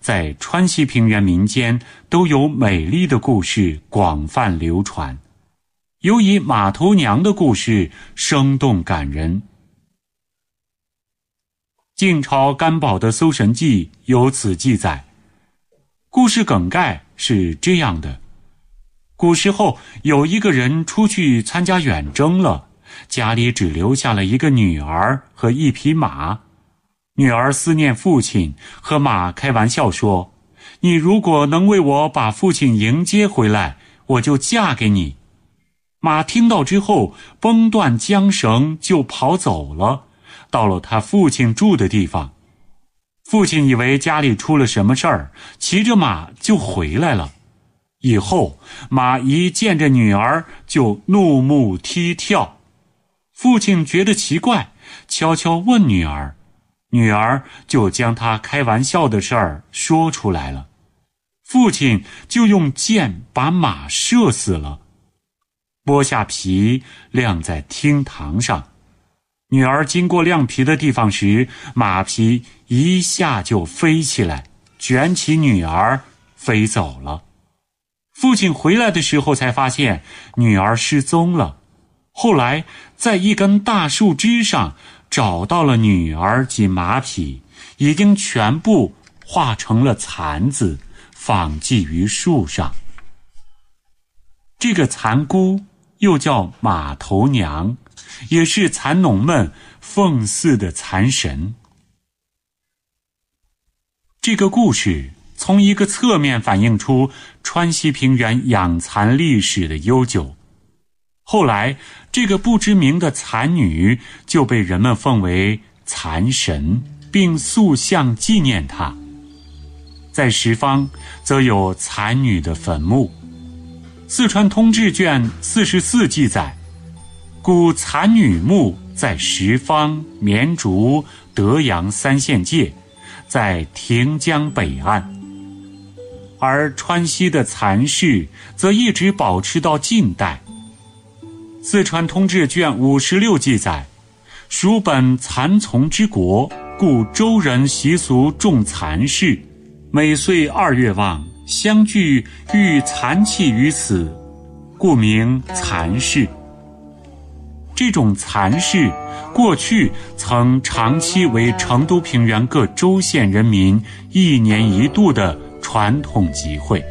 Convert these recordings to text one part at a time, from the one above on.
在川西平原民间都有美丽的故事广泛流传，尤以马头娘的故事生动感人。晋朝干宝的《搜神记》有此记载，故事梗概是这样的：古时候有一个人出去参加远征了，家里只留下了一个女儿和一匹马。女儿思念父亲，和马开玩笑说：你如果能为我把父亲迎接回来，我就嫁给你。马听到之后，崩断缰绳就跑走了，到了他父亲住的地方。父亲以为家里出了什么事儿，骑着马就回来了。以后马一见着女儿就怒目踢跳。父亲觉得奇怪，悄悄问女儿，女儿就将他开玩笑的事儿说出来了。父亲就用箭把马射死了，剥下皮晾在厅堂上。女儿经过晾皮的地方时，马皮一下就飞起来，卷起女儿飞走了。父亲回来的时候才发现女儿失踪了，后来在一根大树枝上找到了女儿及马匹，已经全部化成了残子，放寄于树上。这个残姑又叫马头娘，也是蚕农们奉祀的蚕神。这个故事从一个侧面反映出川西平原养蚕历史的悠久。后来这个不知名的蚕女就被人们奉为蚕神，并塑像纪念她。在十方则有蚕女的坟墓。四川通志卷44记载，古蚕女墓在十方、绵竹、德阳3县界，在亭江北岸。而川西的蚕氏则一直保持到近代。四川通志卷56记载，蜀本蚕丛之国，故周人习俗种蚕氏，每岁2月望，相聚育蚕器于此，故名蚕氏。这种蚕氏过去曾长期为成都平原各州县人民1年1度的传统集会。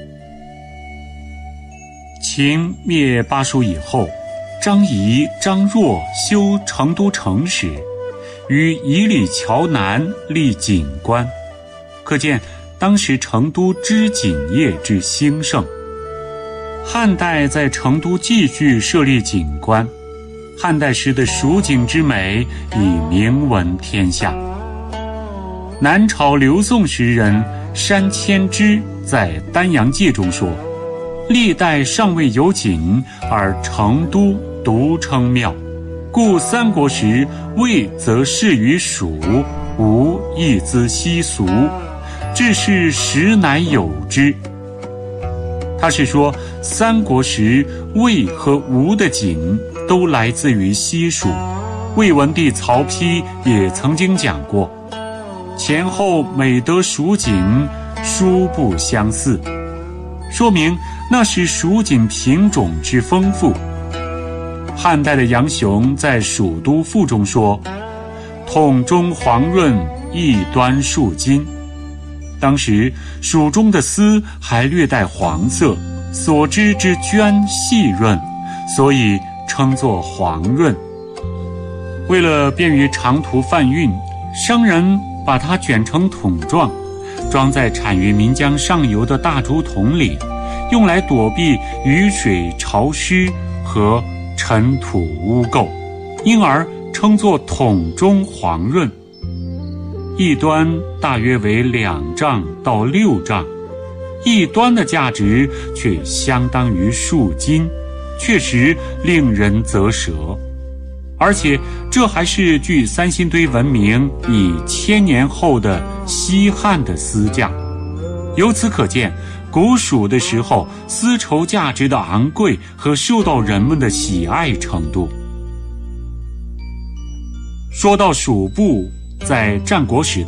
秦灭巴蜀以后，张仪、张若修成都城时，于仪里桥南立锦官，可见当时成都织锦业之兴盛。汉代在成都继续设立锦官，汉代时的蜀锦之美已名闻天下。南朝刘宋时人山千之在《丹阳记》中说，历代尚未有锦，而成都独称妙，故三国时魏则仕于蜀，吴亦资西俗，至是时乃有之。他是说三国时魏和吴的锦都来自于西蜀。魏文帝曹丕也曾经讲过，前后每得蜀锦，殊不相似，说明那是蜀锦品种之丰富。汉代的杨雄在《蜀都赋》中说，统中黄润，一端数金。当时蜀中的丝还略带黄色，所织之绢细润，所以称作黄润。为了便于长途贩运，商人把它卷成桶状，装在产于岷江上游的大竹筒里，用来躲避雨水潮湿和尘土污垢，因而称作桶中黄润。一端大约为2丈到6丈，一端的价值却相当于数斤，确实令人啧舌。而且这还是距三星堆文明已1000年后的西汉的丝价。由此可见，古蜀的时候丝绸价值的昂贵和受到人们的喜爱程度。说到蜀布，在战国时代，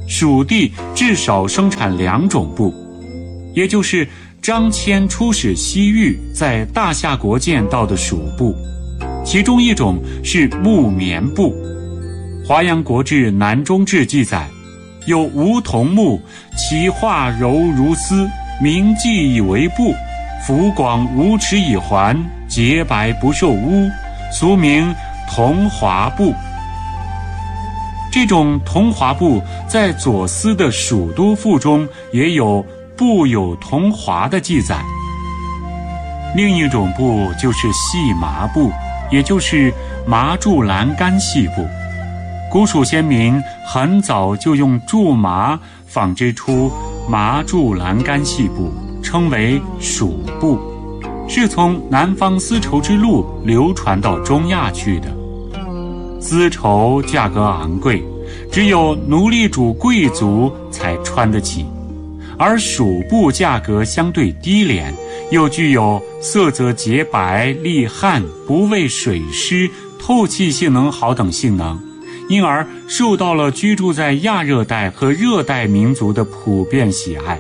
蜀地至少生产2种布，也就是张骞出使西域在大夏国见到的蜀布，其中一种是木棉布。华阳国志南中志记载，有梧桐木，其画柔如丝，名记以为布，幅广无尺以环，洁白不受污，俗名桐华布。这种桐华布在左思的《蜀都赋》中也有布有桐华的记载。另一种布就是细麻布，也就是麻柱栏杆细布。古蜀先民很早就用苎麻纺织出麻柱栏杆细布，称为蜀布，是从南方丝绸之路流传到中亚去的。丝绸价格昂贵，只有奴隶主贵族才穿得起，而蜀布价格相对低廉，又具有色泽洁白、利汗、不畏水湿、透气性能好等性能，因而受到了居住在亚热带和热带民族的普遍喜爱。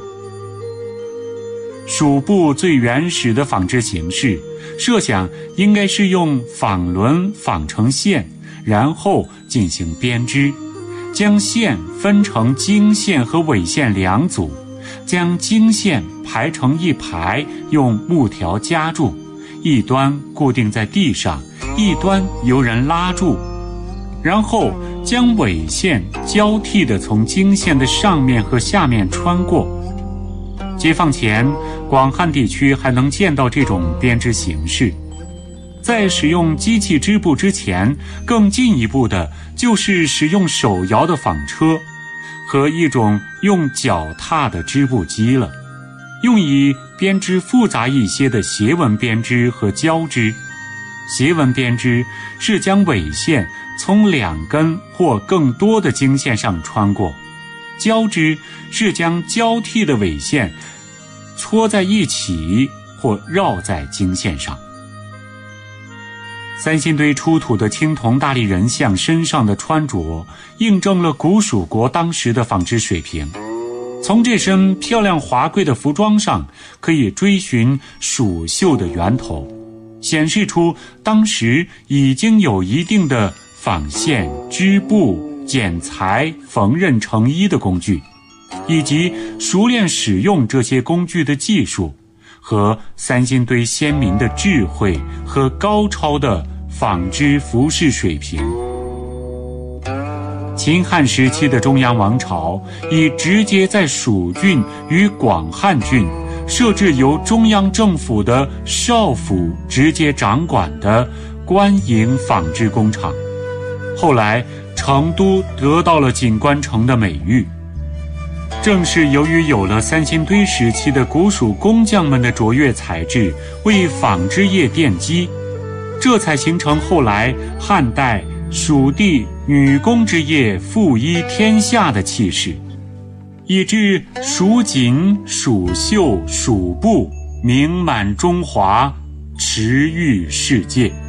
蜀布最原始的纺织形式，设想应该是用纺轮纺成线，然后进行编织，将线分成经线和纬线2组，将经线排成一排，用木条夹住，一端固定在地上，一端由人拉住，然后将纬线交替地从经线的上面和下面穿过。解放前，广汉地区还能见到这种编织形式。在使用机器织布之前，更进一步的就是使用手摇的纺车和一种用脚踏的织布机了，用以编织复杂一些的斜纹编织和交织。斜纹编织是将纬线从2根或更多的经线上穿过，交织是将交替的纬线搓在一起或绕在经线上。三星堆出土的青铜大力人像身上的穿着，印证了古蜀国当时的纺织水平。从这身漂亮华贵的服装上，可以追寻蜀绣的源头，显示出当时已经有一定的纺线、织布、剪裁、缝纫成衣的工具，以及熟练使用这些工具的技术，和三星堆先民的智慧和高超的纺织服饰水平。秦汉时期的中央王朝已直接在蜀郡与广汉郡设置由中央政府的少府直接掌管的官营纺织工厂。后来成都得到了锦官城的美誉，正是由于有了三星堆时期的古蜀工匠们的卓越才智为纺织业奠基，这才形成后来汉代蜀地女工之业富一天下的气势，以致蜀锦、蜀绣、蜀布名满中华，驰誉世界。